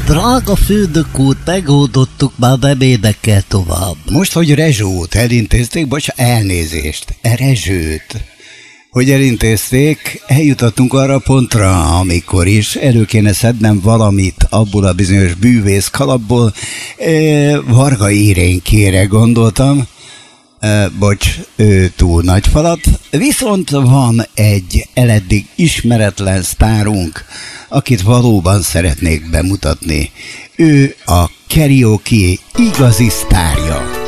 Drága főnök úr, megoldottuk, már nem érdekel tovább. Most, hogy Rezsót elintézték, elnézést, Rezsőt, hogy elintézték, eljutottunk arra a pontra, amikor is elő kéne szednem valamit abból a bizonyos bűvész kalapból. Varga Irénkére gondoltam, bocs, ő túl nagy falat, viszont van egy eleddig ismeretlen sztárunk, akit valóban szeretnék bemutatni. Ő a karaoke igazi sztárja.